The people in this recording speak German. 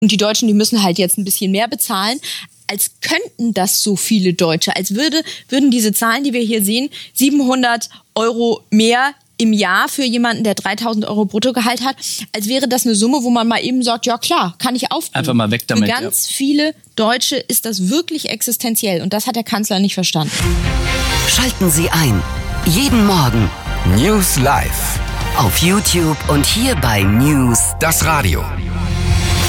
und die Deutschen, die müssen halt jetzt ein bisschen mehr bezahlen, als könnten das so viele Deutsche, als würden diese Zahlen, die wir hier sehen, 700 Euro mehr im Jahr für jemanden, der 3.000 Euro Bruttogehalt hat, als wäre das eine Summe, wo man mal eben sagt, ja klar, kann ich aufgeben. Einfach mal weg damit. Für ganz viele Deutsche ist das wirklich existenziell und das hat der Kanzler nicht verstanden. Schalten Sie ein. Jeden Morgen. News Live. Auf YouTube und hier bei News. Das Radio.